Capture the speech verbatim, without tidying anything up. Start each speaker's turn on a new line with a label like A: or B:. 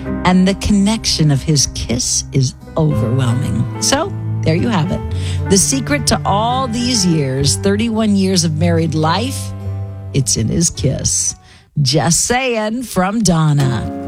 A: and the connection of his kiss is overwhelming. So, there you have it. The secret to all these years, thirty-one years of married life, it's in his kiss. Just saying, from Donna.